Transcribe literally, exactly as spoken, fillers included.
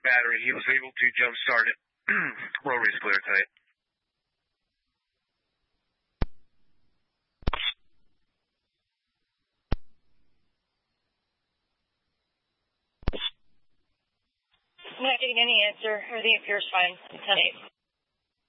battery. He was able to jump start it. Rotary's clear tonight. I'm not getting any answer. Everything appears fine. ten eight.